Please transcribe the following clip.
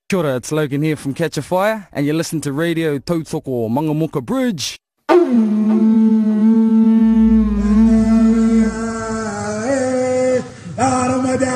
Kia ora, it's Logan here from Catch a Fire, and you listen to Radio Tautoko Mangamuka Bridge.